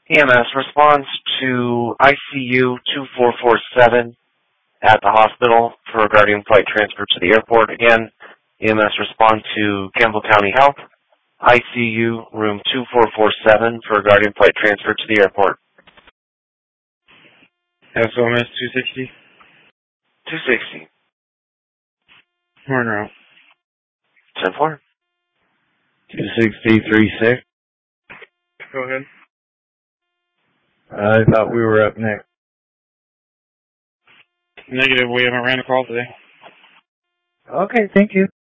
EMS response to ICU 2447 at the hospital for regarding flight transfer to the airport. Again, EMS respond to Campbell County Health, ICU room 2447 for regarding flight transfer to the airport. SOMS 260? 260. Horn route. 10-4. 260-36. Go ahead. I thought we were up next. Negative, we haven't ran a call today. Okay, thank you.